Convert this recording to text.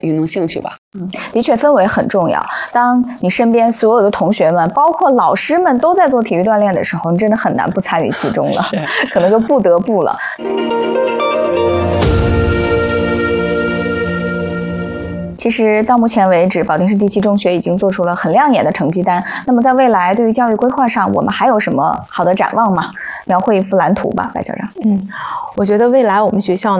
运动兴趣吧。 的确，氛围很重要。当你身边所有的同学们，包括老师们都在做体育锻炼的时候，你真的很难不参与其中了，可能就不得不了。其实到目前为止，保定市第7中学已经做出了很亮眼的成绩单。那么在未来对于教育规划上，我们还有什么好的展望吗？描绘一幅蓝图吧，白校长。 我觉得未来我们学校